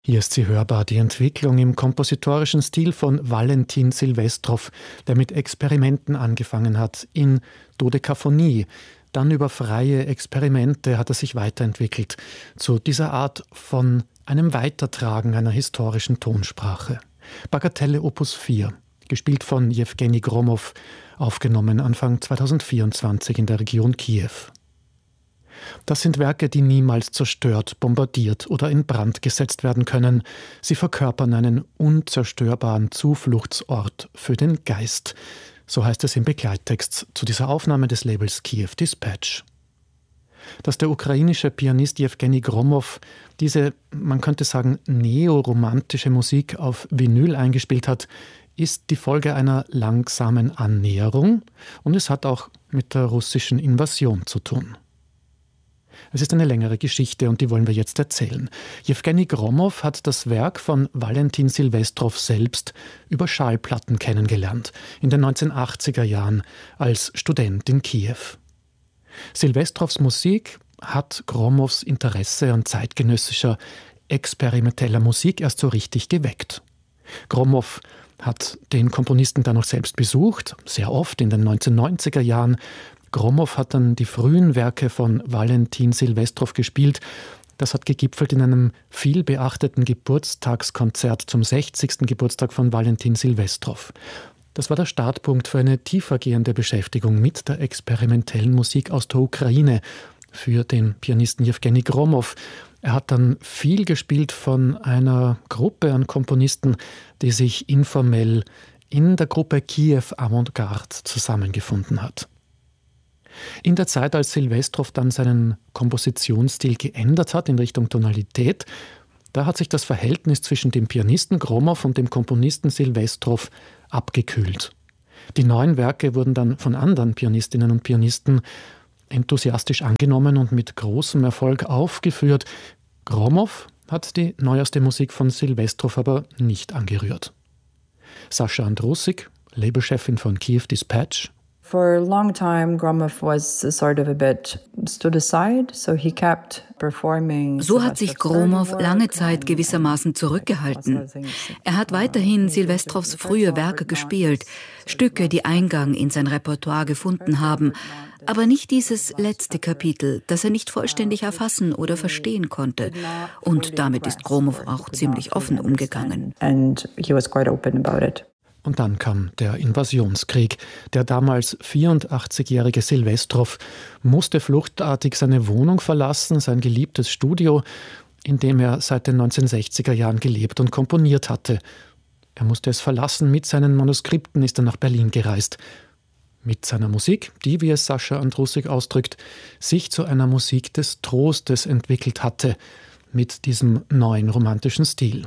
Hier ist sie hörbar, die Entwicklung im kompositorischen Stil von Valentin Silvestrov, der mit Experimenten angefangen hat in Dodekaphonie. Dann über freie Experimente hat er sich weiterentwickelt zu dieser Art von einem Weitertragen einer historischen Tonsprache. Bagatelle Opus 4, gespielt von Jewgeni Gromov, aufgenommen Anfang 2024 in der Region Kiew. Das sind Werke, die niemals zerstört, bombardiert oder in Brand gesetzt werden können. Sie verkörpern einen unzerstörbaren Zufluchtsort für den Geist. So heißt es im Begleittext zu dieser Aufnahme des Labels Kiev Dispatch. Dass der ukrainische Pianist Jewgeni Gromov diese, man könnte sagen, neoromantische Musik auf Vinyl eingespielt hat, ist die Folge einer langsamen Annäherung und es hat auch mit der russischen Invasion zu tun. Es ist eine längere Geschichte und die wollen wir jetzt erzählen. Jewgeni Gromov hat das Werk von Valentin Silvestrov selbst über Schallplatten kennengelernt, in den 1980er Jahren als Student in Kiew. Silvestrovs Musik hat Gromovs Interesse an zeitgenössischer, experimenteller Musik erst so richtig geweckt. Gromov hat den Komponisten dann noch selbst besucht, sehr oft in den 1990er Jahren. Gromov hat dann die frühen Werke von Valentin Silvestrov gespielt. Das hat gegipfelt in einem viel beachteten Geburtstagskonzert zum 60. Geburtstag von Valentin Silvestrov. Das war der Startpunkt für eine tiefergehende Beschäftigung mit der experimentellen Musik aus der Ukraine für den Pianisten Jewgeni Gromov. Er hat dann viel gespielt von einer Gruppe an Komponisten, die sich informell in der Gruppe Kiew Avantgarde zusammengefunden hat. In der Zeit, als Silvestrov dann seinen Kompositionsstil geändert hat in Richtung Tonalität, da hat sich das Verhältnis zwischen dem Pianisten Gromov und dem Komponisten Silvestrov abgekühlt. Die neuen Werke wurden dann von anderen Pianistinnen und Pianisten enthusiastisch angenommen und mit großem Erfolg aufgeführt. Gromov hat die neueste Musik von Silvestrov aber nicht angerührt. Sascha Andrusik, Labelchefin von Kiev Dispatch: For a long time, Gromov was sort of a bit stood aside, so he kept performing. So hat sich Gromov lange Zeit gewissermaßen zurückgehalten. Er hat weiterhin Silvestrovs frühe Werke gespielt, Stücke, die Eingang in sein Repertoire gefunden haben, aber nicht dieses letzte Kapitel, das er nicht vollständig erfassen oder verstehen konnte. Und damit ist Gromov auch ziemlich offen umgegangen. And he was quite open about it. Und dann kam der Invasionskrieg. Der damals 84-jährige Silvestrov musste fluchtartig seine Wohnung verlassen, sein geliebtes Studio, in dem er seit den 1960er Jahren gelebt und komponiert hatte. Er musste es verlassen, mit seinen Manuskripten ist er nach Berlin gereist. Mit seiner Musik, die, wie es Sascha Andrusik ausdrückt, sich zu einer Musik des Trostes entwickelt hatte, mit diesem neuen romantischen Stil.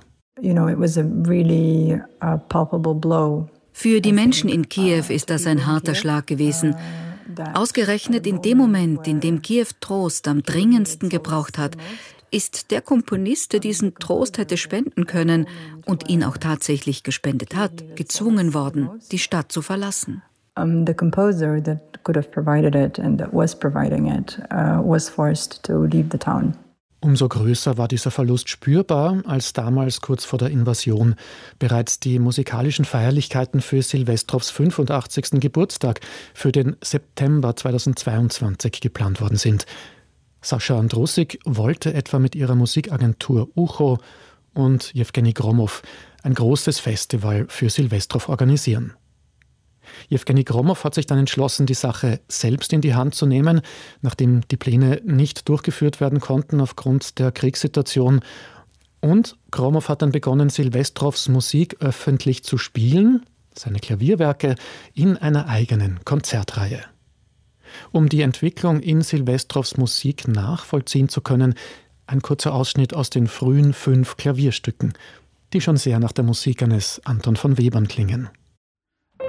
Für die Menschen in Kiew ist das ein harter Schlag gewesen. Ausgerechnet in dem Moment, in dem Kiew Trost am dringendsten gebraucht hat, ist der Komponist, der diesen Trost hätte spenden können und ihn auch tatsächlich gespendet hat, gezwungen worden, die Stadt zu verlassen. The composer that could have provided it and that was providing it was forced to leave the town. Umso größer war dieser Verlust spürbar, als damals kurz vor der Invasion bereits die musikalischen Feierlichkeiten für Silvestrovs 85. Geburtstag für den September 2022 geplant worden sind. Sascha Andrusik wollte etwa mit ihrer Musikagentur Ucho und Jewgeni Gromov ein großes Festival für Silvestrov organisieren. Jewgeni Gromov hat sich dann entschlossen, die Sache selbst in die Hand zu nehmen, nachdem die Pläne nicht durchgeführt werden konnten aufgrund der Kriegssituation. Und Gromov hat dann begonnen, Silvestrovs Musik öffentlich zu spielen, seine Klavierwerke, in einer eigenen Konzertreihe. Um die Entwicklung in Silvestrovs Musik nachvollziehen zu können, ein kurzer Ausschnitt aus den frühen 5 Klavierstücken, die schon sehr nach der Musik eines Anton von Webern klingen.